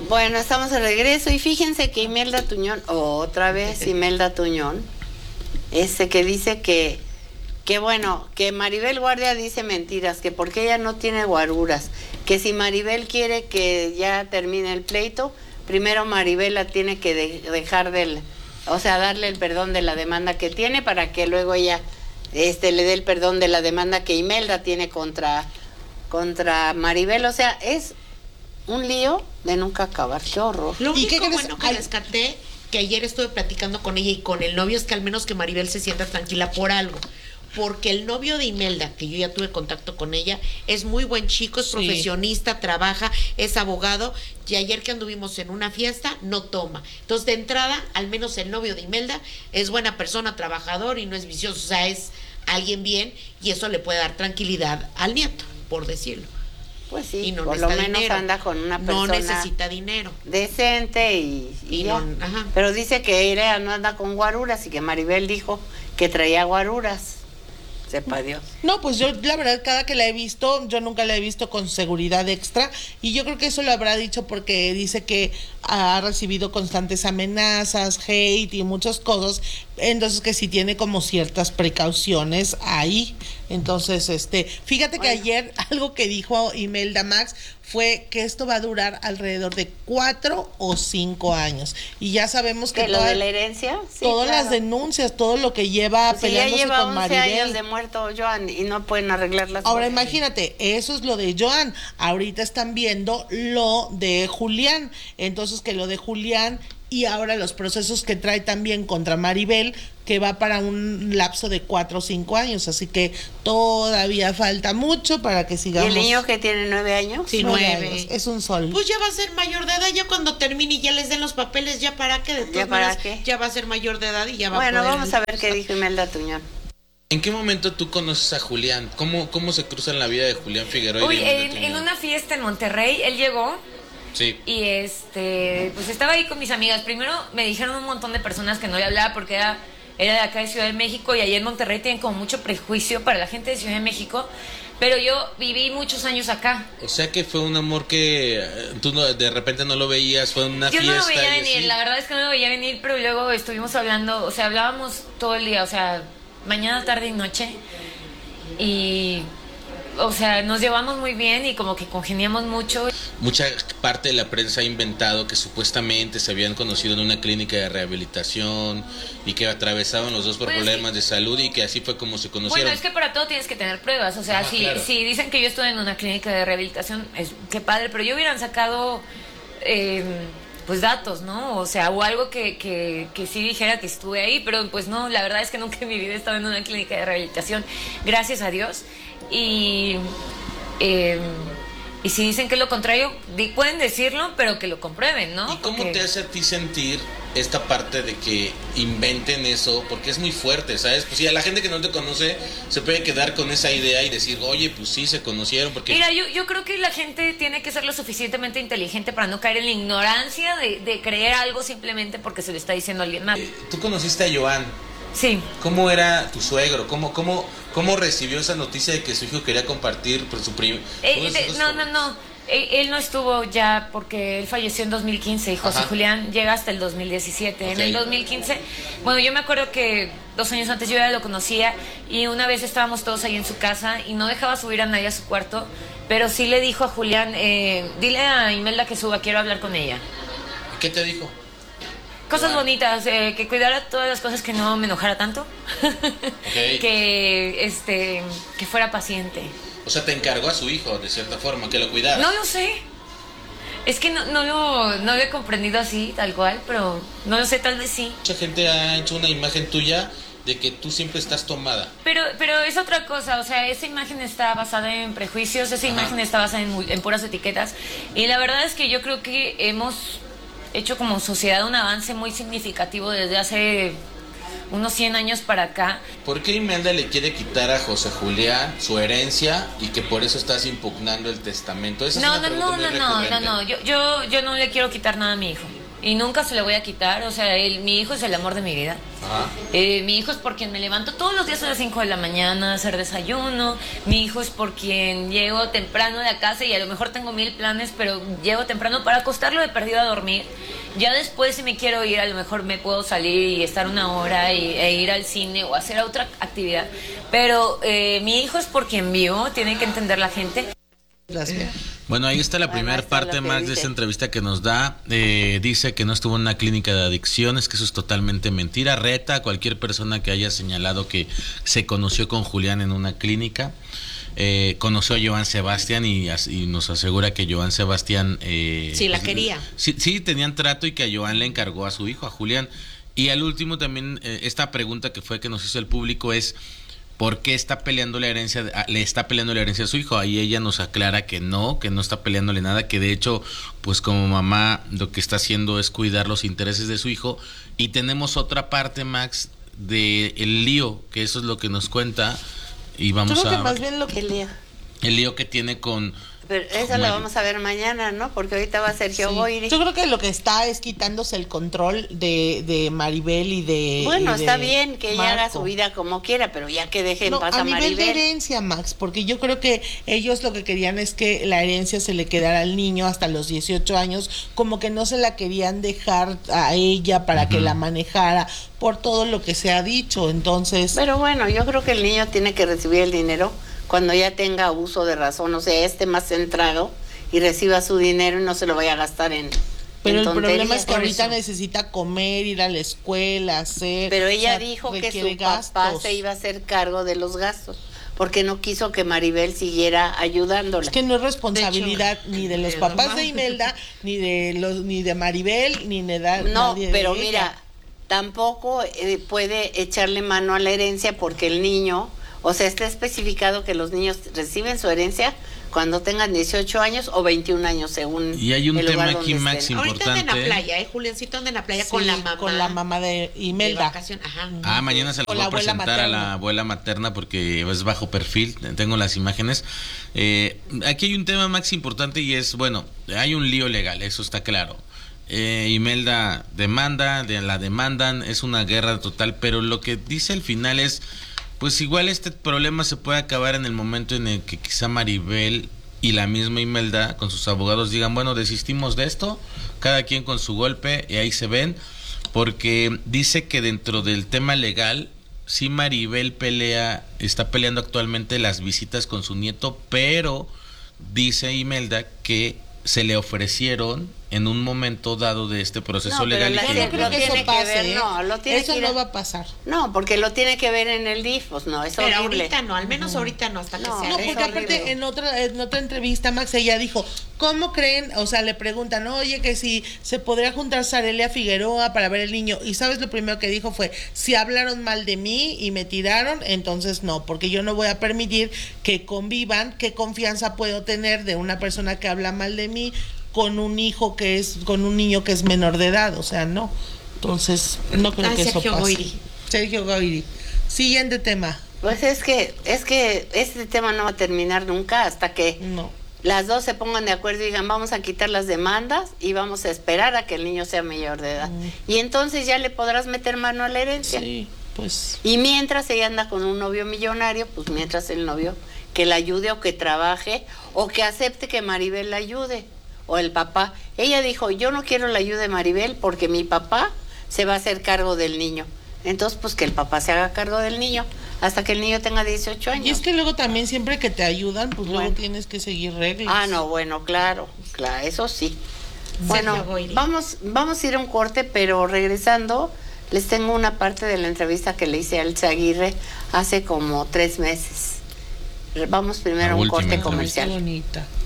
Bueno, estamos de regreso y fíjense que Imelda Tuñón, otra vez Imelda Tuñón, que dice que bueno, que Maribel Guardia dice mentiras, que porque ella no tiene guaruras, que si Maribel quiere que ya termine el pleito, primero Maribel la tiene que dejar darle el perdón de la demanda que tiene para que luego ella le dé el perdón de la demanda que Imelda tiene contra Maribel. O sea, es un lío de nunca acabar. Qué horror. Lo único bueno que rescaté, que ayer estuve platicando con ella y con el novio, es que al menos que Maribel se sienta tranquila por algo. Porque el novio de Imelda, que yo ya tuve contacto con ella, es muy buen chico, es profesionista, trabaja, es abogado, y ayer que anduvimos en una fiesta, no toma. Entonces, de entrada, al menos el novio de Imelda es buena persona, trabajador y no es vicioso, o sea, es alguien bien, y eso le puede dar tranquilidad al nieto, por decirlo. Pues sí, y no por lo menos dinero. Anda con una persona no necesita dinero decente y ya. No, ajá. Pero dice que Irea no anda con guaruras y que Maribel dijo que traía guaruras. Sepa Dios. No, pues yo la verdad cada que la he visto, yo nunca la he visto con seguridad extra y yo creo que eso lo habrá dicho porque dice que ha recibido constantes amenazas, hate y muchas cosas, entonces que sí tiene como ciertas precauciones ahí. Entonces, fíjate que ayer algo que dijo Imelda Max fue que esto va a durar alrededor de 4 o 5 años. Y ya sabemos que lo de la herencia, sí, todas las denuncias, todo lo que lleva pues peleándose lleva con 11 Maribel. años de muerto Joan y no pueden arreglar las Ahora cosas. imagínate, eso es lo de Joan. Ahorita están viendo lo de Julián. Entonces que lo de Julián y ahora los procesos que trae también contra Maribel, que va para un lapso de 4 o 5 años, así que todavía falta mucho para que sigamos. ¿Y el niño que tiene 9 años? Sí, 9. Es un sol. Pues ya va a ser mayor de edad, ya cuando termine y ya les den los papeles, ya para qué, de todas maneras, ya va a ser mayor de edad y ya va a poder... Bueno, vamos a ver qué dijo Imelda Tuñón. ¿En qué momento tú conoces a Julián? ¿Cómo se cruza en la vida de Julián Figueroa? Uy, en una fiesta en Monterrey, él llegó. Sí. Y pues estaba ahí con mis amigas. Primero me dijeron un montón de personas que no le hablaba porque era de acá de Ciudad de México y allá en Monterrey tienen como mucho prejuicio para la gente de Ciudad de México. Pero yo viví muchos años acá. O sea que fue un amor que tú de repente no lo veías, fue una fiesta. Yo no lo veía venir, la verdad es que no lo veía venir, pero luego estuvimos hablando, o sea, hablábamos todo el día, o sea, mañana, tarde y noche. Y... o sea, nos llevamos muy bien y como que congeniamos mucho. Mucha parte de la prensa ha inventado que supuestamente se habían conocido en una clínica de rehabilitación y que atravesaban los dos por problemas de salud y que así fue como se conocieron. Bueno, es que para todo tienes que tener pruebas. O sea, si dicen que yo estuve en una clínica de rehabilitación, qué padre, pero yo hubieran sacado pues datos, ¿no? O sea, o algo que sí dijera que estuve ahí, pero pues no, la verdad es que nunca en mi vida he estado en una clínica de rehabilitación, gracias a Dios. Y si dicen que es lo contrario, pueden decirlo, pero que lo comprueben, ¿no? ¿Y cómo te hace a ti sentir esta parte de que inventen eso? Porque es muy fuerte, ¿sabes? Pues sí, a la gente que no te conoce se puede quedar con esa idea y decir, oye, pues sí, se conocieron. Porque... Mira, yo creo que la gente tiene que ser lo suficientemente inteligente para no caer en la ignorancia de creer algo simplemente porque se lo está diciendo alguien más. Tú conociste a Joan. Sí. ¿Cómo era tu suegro? ¿Cómo recibió esa noticia de que su hijo quería compartir por su primo? No. Él no estuvo ya porque él falleció en 2015 y José Julián llega hasta el 2017. Okay. En el 2015, bueno, yo me acuerdo que 2 años antes yo ya lo conocía y una vez estábamos todos ahí en su casa y no dejaba subir a nadie a su cuarto, pero sí le dijo a Julián, dile a Imelda que suba, quiero hablar con ella. ¿Qué te dijo? Cosas bonitas, que cuidara todas las cosas, que no me enojara tanto. Okay. que fuera paciente. O sea, te encargó a su hijo, de cierta forma, que lo cuidara. No lo sé. Es que no lo he comprendido así, tal cual, pero no lo sé, tal vez sí. Mucha gente ha hecho una imagen tuya de que tú siempre estás tomada. Pero es otra cosa, o sea, esa imagen está basada en prejuicios, esa imagen está basada en puras etiquetas. Y la verdad es que yo creo que hemos hecho como sociedad un avance muy significativo desde hace unos 100 años para acá. ¿Por qué Imelda le quiere quitar a José Julián su herencia y que por eso estás impugnando el testamento? Esa No, es una pregunta muy recurrente. yo no le quiero quitar nada a mi hijo. y nunca se lo voy a quitar. O sea, mi hijo es el amor de mi vida. Mi hijo es por quien me levanto todos los días a las 5 de la mañana a hacer desayuno. Mi hijo es por quien llego temprano de la casa y a lo mejor tengo 1000 planes, pero llego temprano para acostarlo de perdido a dormir. Ya después, si me quiero ir, a lo mejor me puedo salir y estar una hora e ir al cine o hacer otra actividad. Pero mi hijo es por quien vivo, tiene que entender la gente. Gracias. Bueno, ahí está la primera parte más de esta entrevista que nos da. Dice que no estuvo en una clínica de adicciones, que eso es totalmente mentira. Reta a cualquier persona que haya señalado que se conoció con Julián en una clínica. Conoció a Joan Sebastián y nos asegura que Joan Sebastián... sí, la quería. Sí, tenían trato y que a Joan le encargó a su hijo, a Julián. Y al último también, esta pregunta que nos hizo el público es... ¿Por qué está peleando la herencia? Le está peleando la herencia a su hijo. Ahí ella nos aclara que no está peleándole nada, que de hecho, pues como mamá lo que está haciendo es cuidar los intereses de su hijo. Y tenemos otra parte, Max, de el lío, que eso es lo que nos cuenta. Y vamos Yo creo a que más bien lo que el lío que tiene con... Pero esa la vamos a ver mañana, ¿no? Porque ahorita va Sergio Goyri. Yo creo que lo que está es quitándose el control de Maribel y de... Bueno, y de está bien que ella haga Marco. su vida como quiera, pero ya que deje en paz a a nivel de Maribel. herencia, Max, porque yo creo que ellos lo que querían es que la herencia se le quedara al niño hasta los 18 años, como que no se la querían dejar a ella para que la manejara por todo lo que se ha dicho, entonces... Pero bueno, yo creo que el niño tiene que recibir el dinero cuando ya tenga uso de razón, o sea, esté más centrado y reciba su dinero y no se lo vaya a gastar en Pero el tonterías. problema es que Por ahorita eso. necesita comer, ir a la escuela, hacer... Pero ella o sea, dijo que requiere su papá gastos. se iba a hacer cargo de los gastos, porque no quiso que Maribel siguiera ayudándola. Es que no es responsabilidad ni de los papás de Imelda, ni de Maribel, ni de No, nadie de pero ella. mira, tampoco puede echarle mano a la herencia porque el niño, o sea, está especificado que los niños reciben su herencia cuando tengan 18 años o 21 años, según Y hay un el tema lugar aquí, donde Max, estén. Ahorita anda en la importante. playa, Juliancito anda en la playa Sí, con la mamá de de Imelda. vacación. Ajá. Mañana se los Con voy la a abuela presentar a la materna. abuela materna porque es bajo perfil, tengo las imágenes. Aquí hay un tema, Max, importante y es, bueno, hay un lío legal, eso está claro. Imelda demanda, la demandan, es una guerra total, pero lo que dice al final es, pues igual este problema se puede acabar en el momento en el que quizá Maribel y la misma Imelda con sus abogados digan, bueno, desistimos de esto, cada quien con su golpe y ahí se ven, porque dice que dentro del tema legal, sí Maribel está peleando actualmente las visitas con su nieto, pero dice Imelda que se le ofrecieron en un momento dado de este proceso No, pero legal. la Y Yo que no creo lo que tiene eso que pase, ver, no, lo tiene eso que ir no a- va a pasar. No, porque lo tiene que ver en el DIF, pues no, es Pero horrible. ahorita no, al menos ahorita no, hasta que No, sea. No, es porque aparte horrible. en otra entrevista, Max, ella dijo, ¿cómo creen? O sea, le preguntan, oye, que si se podría juntar Sarelia Figueroa para ver el niño. Y sabes, lo primero que dijo fue, si hablaron mal de mí y me tiraron, entonces no, porque yo no voy a permitir que convivan. ¿Qué confianza puedo tener de una persona que habla mal de mí con un niño que es menor de edad? O sea, no. Entonces, no creo que eso Sergio pase. Goyri. Sergio Goyri. Siguiente tema. Pues es que este tema no va a terminar nunca hasta que No. las dos se pongan de acuerdo y digan, vamos a quitar las demandas y vamos a esperar a que el niño sea mayor de edad. Y entonces ya le podrás meter mano a la herencia. Sí, pues... Y mientras ella anda con un novio millonario, pues mientras el novio que la ayude o que trabaje o que acepte que Maribel la ayude. O el papá. Ella dijo, yo no quiero la ayuda de Maribel porque mi papá se va a hacer cargo del niño. Entonces, pues que el papá se haga cargo del niño hasta que el niño tenga 18 años. Y es que luego también siempre que te ayudan, pues luego Bueno. tienes que seguir reglas. Ah, no, bueno, claro, eso sí. Bueno, Goyri. vamos a ir a un corte, pero regresando, les tengo una parte de la entrevista que le hice a Elsa Aguirre hace como 3 meses. Vamos primero La a un última corte entrevista. Qué comercial. bonita.